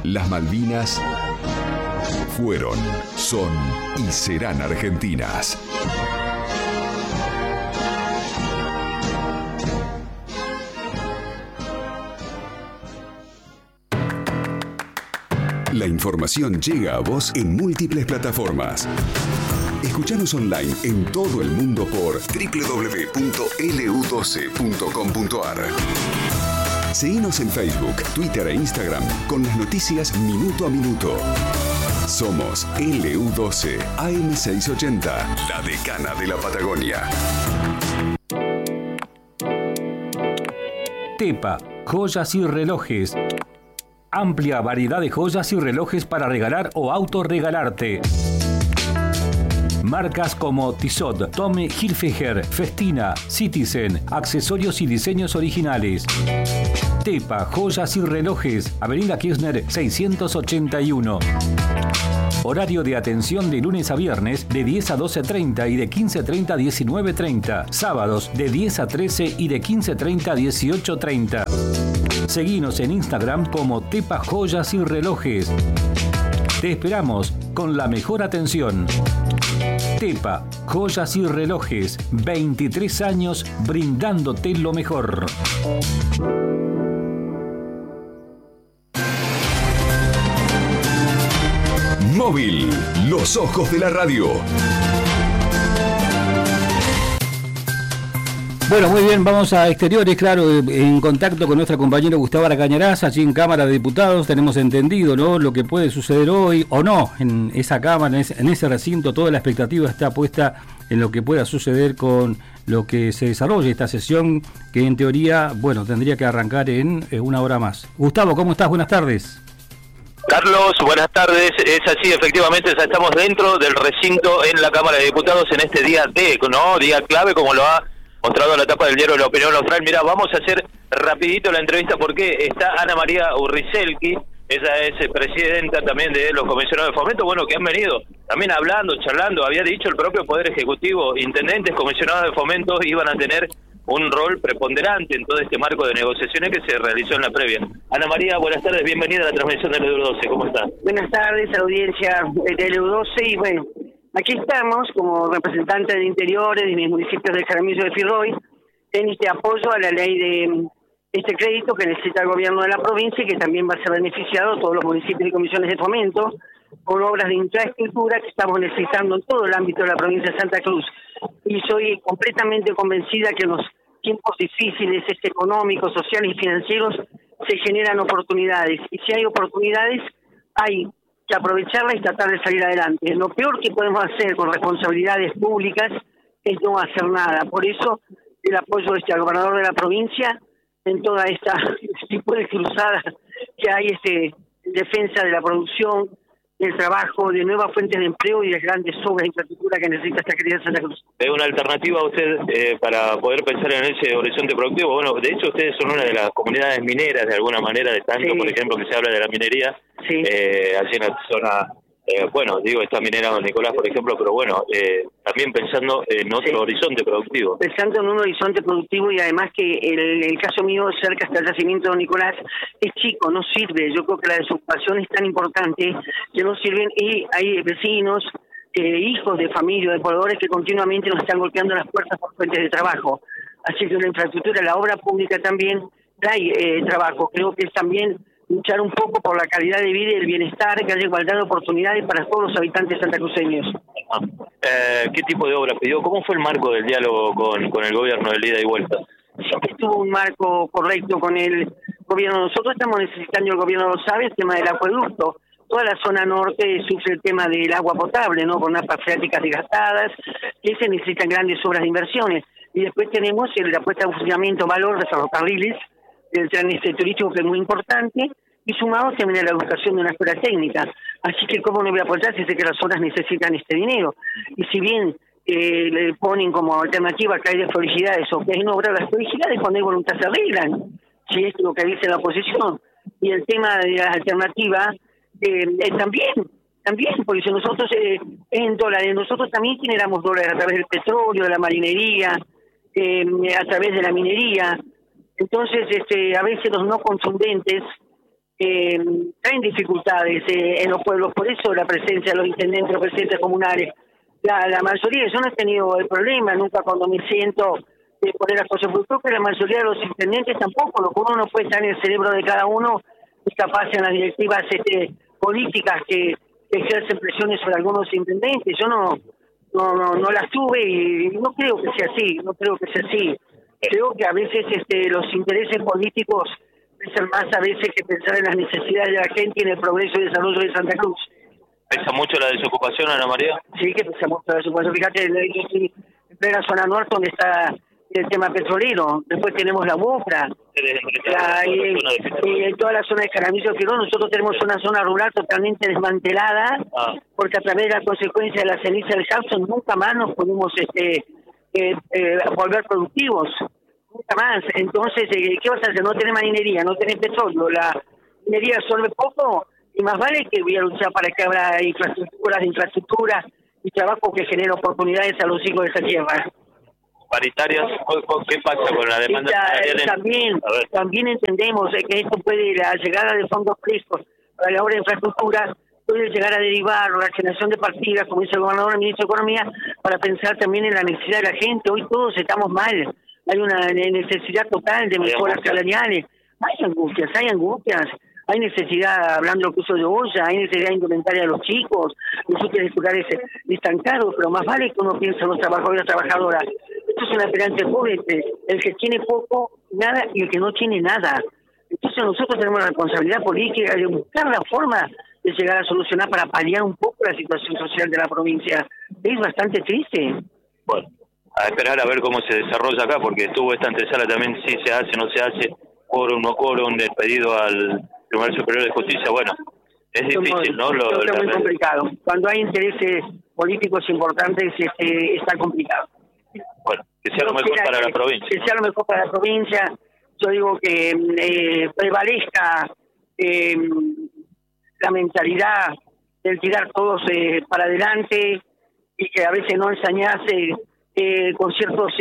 Las Malvinas fueron, son y serán argentinas. La información llega a vos en múltiples plataformas. Escuchanos online en todo el mundo por www.lu12.com.ar. Seguinos en Facebook, Twitter e Instagram con las noticias minuto a minuto. Somos LU12 AM680, la decana de la Patagonia. Tepa, joyas y relojes. Amplia variedad de joyas y relojes para regalar o autorregalarte. Marcas como Tissot, Tommy Hilfiger, Festina, Citizen, accesorios y diseños originales. Tepa, joyas y relojes, Avenida Kirchner 681. Horario de atención de lunes a viernes de 10 a 12:30 y de 15:30 a 19:30. Sábados de 10 a 13 y de 15:30 a 18:30. Seguinos en Instagram como Tepa Joyas y Relojes. Te esperamos con la mejor atención. Tepa, joyas y relojes, 23 años brindándote lo mejor. Móvil, los ojos de la radio. Bueno, muy bien, vamos a exteriores, claro, en contacto con nuestra compañera Gustavo Cañarás, allí en Cámara de Diputados. Tenemos entendido, ¿no?, lo que puede suceder hoy o no en esa Cámara, en ese recinto. Toda la expectativa está puesta en lo que pueda suceder con lo que se desarrolle esta sesión, que en teoría, bueno, tendría que arrancar en una hora más. Gustavo, ¿cómo estás? Buenas tardes. Carlos, buenas tardes. Es así, efectivamente, ya estamos dentro del recinto en la Cámara de Diputados en este día D, ¿no? Día clave, como lo ha mostrado la tapa del diario La Opinión Austral. Mira, vamos a hacer rapidito la entrevista porque está Ana María Urrizelki. Ella es presidenta también de los comisionados de fomento, bueno, que han venido también hablando, charlando. Había dicho el propio Poder Ejecutivo, intendentes, comisionados de fomento iban a tener un rol preponderante en todo este marco de negociaciones que se realizó en la previa. Ana María, buenas tardes, bienvenida a la transmisión de LU12, ¿cómo está? Buenas tardes, audiencia de LU12, y bueno, aquí estamos como representantes de interiores de mis municipios del Jaramillo de Firroy, en este apoyo a la ley de este crédito que necesita el gobierno de la provincia y que también va a ser beneficiado a todos los municipios y comisiones de fomento con obras de infraestructura que estamos necesitando en todo el ámbito de la provincia de Santa Cruz. Y soy completamente convencida que en los tiempos difíciles, económicos, sociales y financieros, se generan oportunidades. Y si hay oportunidades, hay que aprovecharlas y tratar de salir adelante. Lo peor que podemos hacer con responsabilidades públicas es no hacer nada. Por eso, el apoyo al gobernador de la provincia en toda esta tipo de cruzada que hay en defensa de la producción, del trabajo, de nuevas fuentes de empleo y de grandes obras de infraestructura que necesita esta querida Santa Cruz. ¿Es una alternativa a usted para poder pensar en ese horizonte productivo? Bueno, de hecho ustedes son una de las comunidades mineras de alguna manera, de tanto, sí, por ejemplo, que se habla de la minería, sí, allí en la zona, bueno, digo, está minera Don Nicolás, por ejemplo, pero bueno, también pensando en otro, sí, horizonte productivo. Pensando en un horizonte productivo, y además que el caso mío cerca hasta el yacimiento de Don Nicolás es chico, no sirve. Yo creo que la desocupación es tan importante que no sirven, y hay vecinos, hijos de familia, de pobladores que continuamente nos están golpeando las puertas por fuentes de trabajo. Así que la infraestructura, la obra pública también trae trabajo. Creo que es también luchar un poco por la calidad de vida y el bienestar, que haya igualdad de oportunidades para todos los habitantes santacruceños. ¿Qué tipo de obra pidió? ¿Cómo fue el marco del diálogo con el gobierno del ida y vuelta? Siempre tuvo un marco correcto con el gobierno. Nosotros estamos necesitando, el gobierno lo sabe, el tema del acueducto. Toda la zona norte sufre el tema del agua potable, ¿no?, con napas freáticas desgastadas, que se necesitan grandes obras de inversiones. Y después tenemos la puesta de funcionamiento, valor de ferrocarriles, del tren turístico, que es muy importante, y sumado también a la educación de una escuela técnica. Así que cómo no voy a apoyar si sé que las zonas necesitan este dinero. Y si bien le ponen como alternativa que hay desprolijidades o que hay no obra, las prolijidades cuando hay voluntad se arreglan, si es lo que dice la oposición. Y el tema de la alternativa también, porque si nosotros en dólares, nosotros también generamos dólares a través del petróleo, de la marinería, a través de la minería. Entonces, a veces los no consumidentes traen dificultades en los pueblos, por eso la presencia de los intendentes, los presidentes comunales. La mayoría, yo no he tenido el problema nunca cuando me siento de poner las cosas, porque creo que la mayoría de los intendentes tampoco, lo que uno no puede estar en el cerebro de cada uno, es capaz en las directivas políticas que ejercen presiones sobre algunos intendentes. Yo no las tuve y no creo que sea así, Creo que a veces los intereses políticos pesan más a veces que pensar en las necesidades de la gente y en el progreso y desarrollo de Santa Cruz. ¿Pesa mucho la desocupación, Ana María? Sí, que pesa mucho la desocupación. Fíjate, yo estoy en plena zona norte donde está el tema petrolero, después tenemos la UOPRA, y toda la zona de Jaramillo Girón. Nosotros tenemos una zona rural totalmente desmantelada, porque a través de la consecuencia de la ceniza del Jackson nunca más nos pudimos volver productivos, nunca más. Entonces, ¿qué vas a hacer? No tenés minería, no tenés petróleo, la minería absorbe poco, y más vale que voy a luchar para que habrá infraestructuras y trabajo que genere oportunidades a los hijos de esta tierra. Paritarias, ¿qué pasa con la demanda? También entendemos que esto puede, la llegada de fondos frescos para la obra de infraestructura puede llegar a derivar la generación de partidas, como dice el gobernador, el ministro de Economía, para pensar también en la necesidad de la gente. Hoy todos estamos mal, hay una necesidad total de mejoras salariales, hay angustias, hay necesidad, hablando incluso de olla, hay necesidad de indumentaria de los chicos, los útiles escolares están caros, pero más vale que uno piense en los trabajadores y las trabajadoras. Esto es una esperanza pobre, el que tiene poco, nada, y el que no tiene nada. Entonces nosotros tenemos la responsabilidad política de buscar la forma de llegar a solucionar para paliar un poco la situación social de la provincia. Es bastante triste. Bueno, a esperar a ver cómo se desarrolla acá, porque estuvo esta antesala también, si se hace, no se hace, quórum, no quórum, el pedido al Tribunal Superior de Justicia. Bueno, es difícil, ¿no? Es muy complicado. Cuando hay intereses políticos importantes, está complicado. Bueno, que sea lo mejor para la provincia. Que sea lo mejor para la provincia. Yo digo que prevalezca la mentalidad del tirar todos para adelante y que a veces no ensañarse con ciertos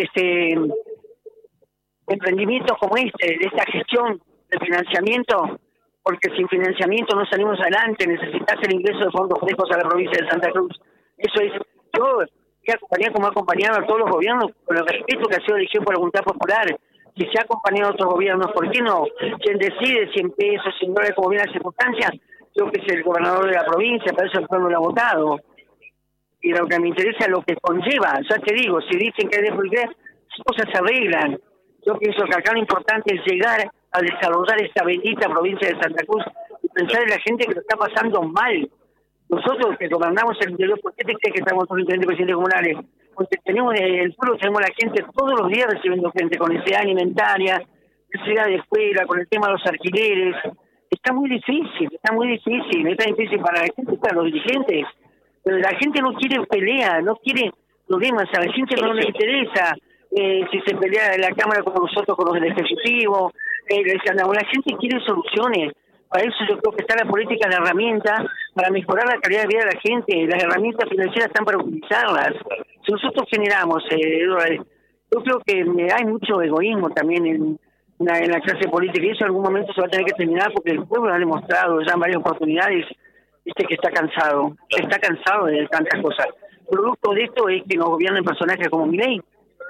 emprendimientos como de esta gestión de financiamiento, porque sin financiamiento no salimos adelante. Necesitas el ingreso de fondos frescos a la provincia de Santa Cruz. Eso es, yo que acompañar como ha acompañado a todos los gobiernos, con el respeto que ha sido elegido por la voluntad popular. Si se ha acompañado a otros gobiernos, ¿por qué no? Quien decide, 100 pesos, 100 dólares, como viene las circunstancias, yo que soy el gobernador de la provincia, para eso el pueblo lo ha votado. Y lo que me interesa es lo que conlleva. Ya te digo, si dicen que hay despolitizar, las cosas se arreglan. Yo pienso que acá lo importante es llegar a desarrollar esta bendita provincia de Santa Cruz y pensar en la gente que lo está pasando mal. Nosotros que gobernamos el interior, ¿por qué te crees que estamos todos los intendentes presidentes comunales? Porque tenemos el pueblo, tenemos la gente todos los días recibiendo gente con necesidad alimentaria, necesidad de escuela, con el tema de los alquileres. Está muy difícil para la gente, para los dirigentes. Pero la gente no quiere pelea, no quiere problemas, a la gente no le interesa si se pelea en la Cámara como nosotros con los del Ejecutivo. La gente quiere soluciones. Para eso yo creo que está la política, la herramienta para mejorar la calidad de vida de la gente. Las herramientas financieras están para utilizarlas. Si nosotros generamos, yo creo que hay mucho egoísmo también en la clase política, y eso en algún momento se va a tener que terminar, porque el pueblo ha demostrado ya en varias oportunidades que está cansado de tantas cosas. Producto de esto es que nos gobiernen personajes como Milei,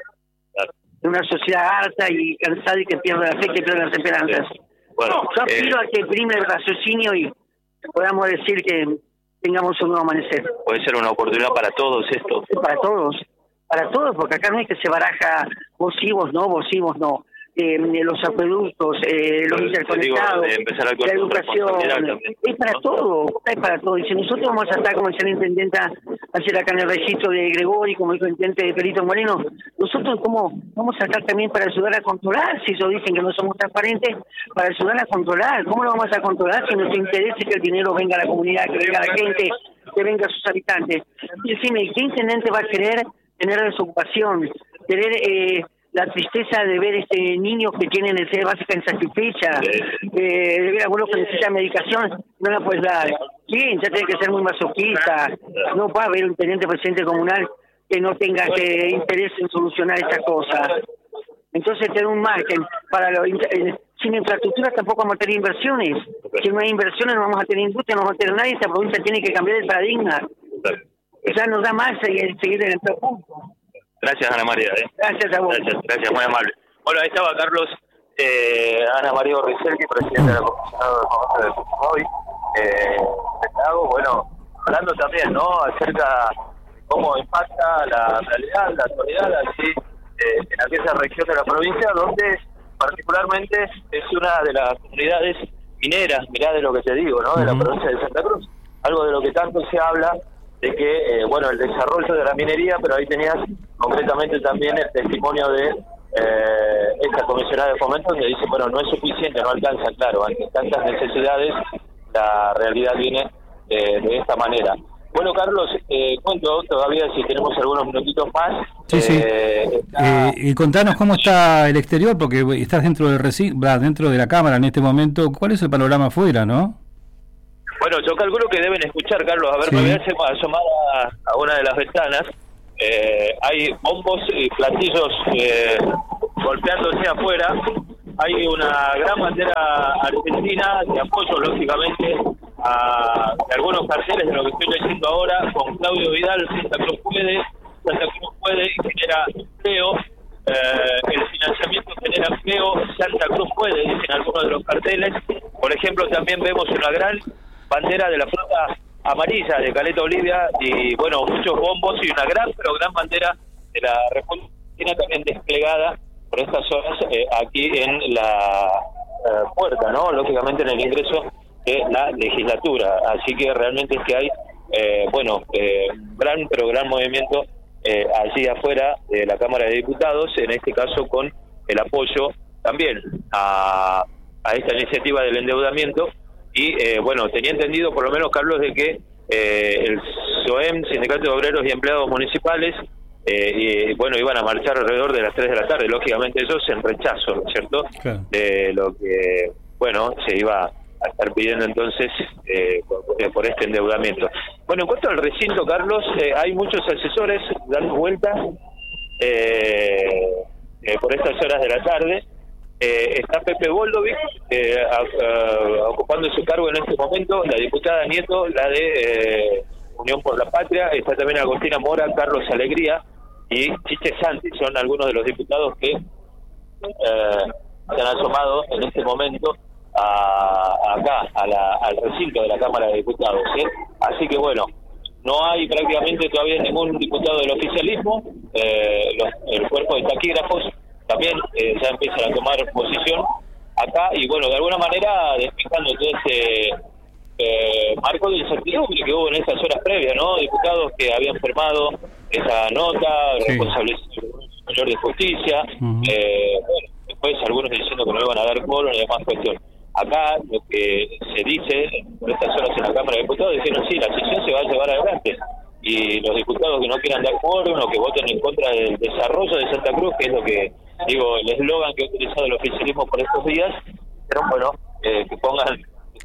de una sociedad harta y cansada y que pierde la fe, que pierde las esperanzas. Bueno, yo aspiro a que prime el raciocinio y podamos decir que tengamos un nuevo amanecer. Puede ser una oportunidad para todos esto. Para todos, porque acá no es que se baraja vos sí, vos no. Los acueductos, los interconectados, la educación, es para todo. Y si nosotros vamos a estar, como decía la intendenta ayer acá en el registro de Gregori, como dijo el intendente de Perito Moreno, nosotros cómo vamos a estar también para ayudar a controlar, si ellos dicen que no somos transparentes, para ayudar a controlar. ¿Cómo lo vamos a controlar si nuestro interés es que el dinero venga a la comunidad, que venga a la gente, que venga a sus habitantes? Y decime, ¿qué intendente va a querer tener desocupación, tener la tristeza de ver niños que tienen necesidad básica insatisfecha, de ver abuelos que necesitan medicación, no la puedes dar? ¿Quién? Ya tiene que ser muy masoquista. No va a haber un teniente presidente comunal que no tenga interés en solucionar estas cosas. Entonces tener un margen para sin infraestructura tampoco vamos a tener inversiones. Si no hay inversiones no vamos a tener industria, no vamos a tener nadie. Esta provincia tiene que cambiar el paradigma. Ya nos da más seguir en el punto. Gracias, Ana María. Gracias a vos. Gracias, muy amable. Bueno, ahí estaba Carlos, Ana María Rizelki, presidenta de la Comisión de hoy. Bueno, hablando también, ¿no?, acerca de cómo impacta la realidad, la actualidad, así en aquella región de la provincia donde particularmente es una de las comunidades mineras, mirá de lo que te digo, ¿no?, de la provincia de Santa Cruz. Algo de lo que tanto se habla, de que, el desarrollo de la minería, pero ahí tenías concretamente también el testimonio de esta comisionada de fomento, donde dice, bueno, no es suficiente, no alcanza, claro, ante tantas necesidades, la realidad viene de esta manera. Bueno, Carlos, cuento todavía si tenemos algunos minutitos más. Sí. Y contanos cómo está el exterior, porque estás dentro dentro de la cámara en este momento. ¿Cuál es el panorama afuera, no? Bueno, yo calculo que deben escuchar, Carlos. A ver, me voy a asomar a una de las ventanas. Hay bombos y platillos golpeándose afuera. Hay una gran bandera argentina de apoyo, lógicamente, de algunos carteles de lo que estoy leyendo ahora, con Claudio Vidal, Santa Cruz puede y genera empleo. El financiamiento genera empleo, Santa Cruz puede, dicen algunos de los carteles. Por ejemplo, también vemos una gran bandera de la flota amarilla de Caleta Olivia y, bueno, muchos bombos y una gran bandera de la República Argentina también desplegada por estas horas aquí en la puerta, ¿no?, lógicamente en el ingreso de la legislatura. Así que realmente es que hay, gran movimiento allí afuera de la Cámara de Diputados, en este caso con el apoyo también a esta iniciativa del endeudamiento. Y, tenía entendido, por lo menos, Carlos, de que el SOEM, Sindicato de Obreros y Empleados Municipales, iban a marchar alrededor de las 3 de la tarde, lógicamente ellos en rechazo, ¿no es cierto?, claro, de lo que, se iba a estar pidiendo entonces por este endeudamiento. Bueno, en cuanto al recinto, Carlos, hay muchos asesores dando vueltas por estas horas de la tarde. Está Pepe Boldovic ocupando su cargo en este momento, la diputada Nieto, la de Unión por la Patria, está también Agostina Mora, Carlos Alegría y Chiche Santi, son algunos de los diputados que se han asomado en este momento acá, al recinto de la Cámara de Diputados. Así que no hay prácticamente todavía ningún diputado del oficialismo, el cuerpo de taquígrafos también ya empiezan a tomar posición acá y de alguna manera despejando todo ese marco de incertidumbre que hubo en esas horas previas, ¿no? Diputados que habían firmado esa nota, responsables Superior de Justicia, después algunos diciendo que no le van a dar quórum y demás cuestión. Acá lo que se dice por estas horas en la Cámara de Diputados dijeron sí, la sesión se va a llevar adelante y los diputados que no quieran dar quórum o que voten en contra del desarrollo de Santa Cruz, que es lo que el eslogan que ha utilizado el oficialismo por estos días, pero que pongan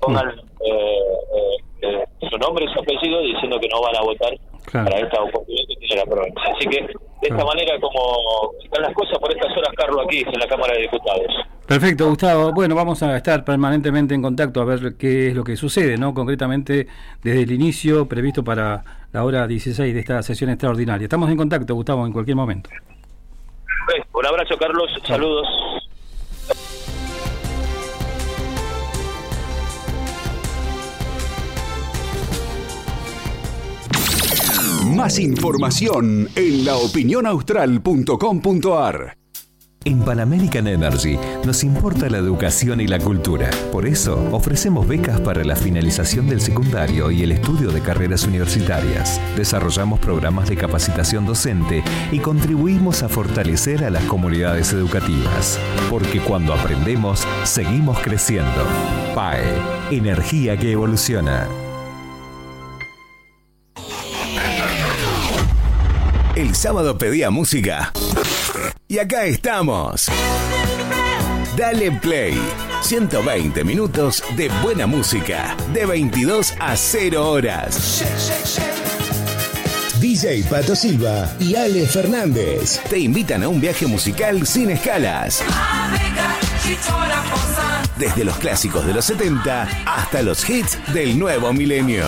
su nombre y su apellido diciendo que no van a votar para esta oportunidad que tiene la provincia. Así que de esta manera como están las cosas por estas horas, Carlos, aquí en la Cámara de Diputados. Perfecto, Gustavo. Bueno, vamos a estar permanentemente en contacto a ver qué es lo que sucede, ¿no? Concretamente desde el inicio previsto para la hora 16 de esta sesión extraordinaria. Estamos en contacto, Gustavo, en cualquier momento. Un abrazo, Carlos. Saludos. Más información en laopinionaustral.com.ar. En Pan American Energy nos importa la educación y la cultura. Por eso, ofrecemos becas para la finalización del secundario y el estudio de carreras universitarias. Desarrollamos programas de capacitación docente y contribuimos a fortalecer a las comunidades educativas. Porque cuando aprendemos, seguimos creciendo. PAE, energía que evoluciona. El sábado pedía música. Y acá estamos. Dale Play. 120 minutos de buena música. De 22 a 0 horas. DJ Pato Silva y Ale Fernández te invitan a un viaje musical sin escalas. desde los clásicos de los 70 hasta los hits del nuevo milenio.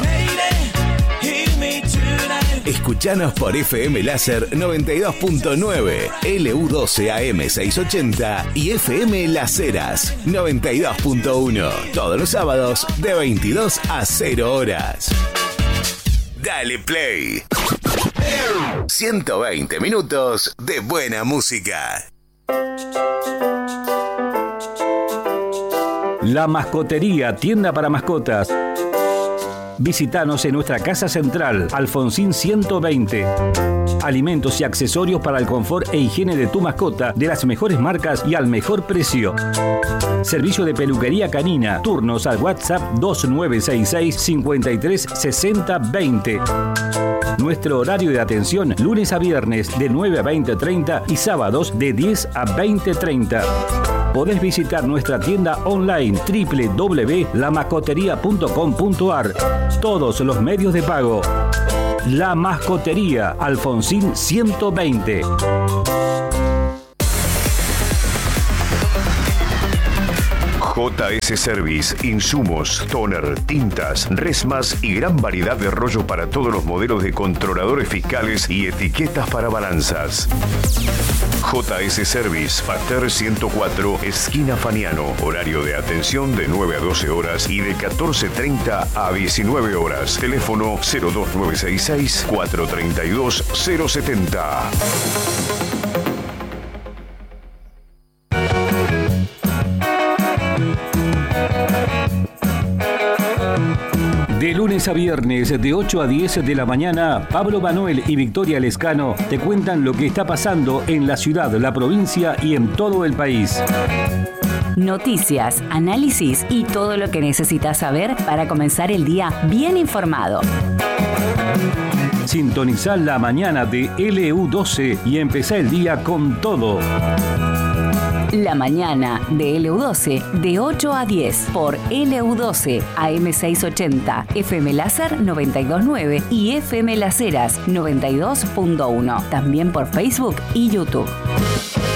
Escuchanos por FM Láser 92.9, LU12 AM680 y FM Las Heras 92.1. Todos los sábados de 22 a 0 horas. Dale Play. 120 minutos de buena música. La Mascotería, tienda para mascotas. Visítanos en nuestra casa central, Alfonsín 120. Alimentos y accesorios para el confort e higiene de tu mascota de las mejores marcas y al mejor precio. Servicio de peluquería canina. Turnos al WhatsApp 2966 53 60 20. Nuestro horario de atención lunes a viernes de 9 a 20:30 y sábados de 10 a 20:30. Podés visitar nuestra tienda online www.lamascoteria.com.ar. Todos los medios de pago. La Mascotería, Alfonsín 120. JS Service, insumos, toner, tintas, resmas y gran variedad de rollo para todos los modelos de controladores fiscales y etiquetas para balanzas. JS Service, Pater 104, esquina Faniano. Horario de atención de 9 a 12 horas y de 14:30 a 19 horas. Teléfono 02966 432 070. De lunes a viernes, de 8 a 10 de la mañana, Pablo Manuel y Victoria Lescano te cuentan lo que está pasando en la ciudad, la provincia y en todo el país. Noticias, análisis y todo lo que necesitas saber para comenzar el día bien informado. Sintonizá la mañana de LU12 y empezá el día con todo. La mañana de LU12 de 8 a 10 por LU12 AM680, FM Láser 92.9 y FM Las Heras 92.1. También por Facebook y YouTube.